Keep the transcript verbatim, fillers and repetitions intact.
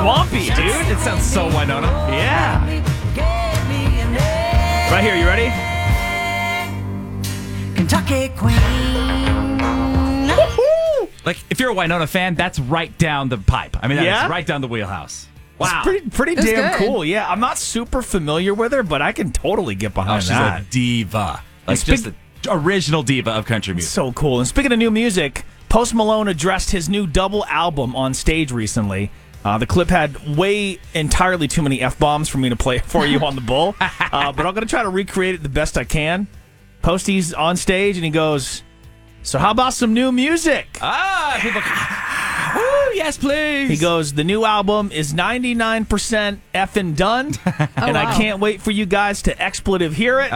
swampy, dude. It sounds so Winona. Yeah. Right here, you ready? Kentucky Queen. Like, if you're a Winona fan, that's right down the pipe. I mean, that's Yeah? right down the wheelhouse. Wow. It's pretty, pretty That's damn good. cool. Yeah, I'm not super familiar with her, but I can totally get Oh, behind she's that. a diva. Like, speak- just the original diva of country music. So cool. And speaking of new music, Post Malone addressed his new double album on stage recently. Uh, the clip had way entirely too many F-bombs for me to play for you on the bull. Uh, but I'm going to try to recreate it the best I can. Posty's on stage and he goes, so how about some new music? Ah, people. Woo, yes, please. He goes, the new album is ninety-nine percent effing done, and I wow. can't wait for you guys to expletive hear it.